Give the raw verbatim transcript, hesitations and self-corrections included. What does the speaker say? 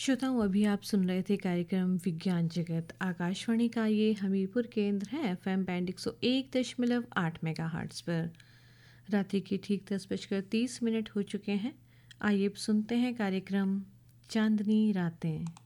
श्रोताओं, अभी आप सुन रहे थे कार्यक्रम विज्ञान जगत। आकाशवाणी का ये हमीरपुर केंद्र है, एफ एम बैंड एक सौ एक दशमलव आठ मेगा हर्ट्ज पर। रात्रि के ठीक दस बजकर तीस मिनट हो चुके हैं। आइए अब सुनते हैं कार्यक्रम चांदनी रातें।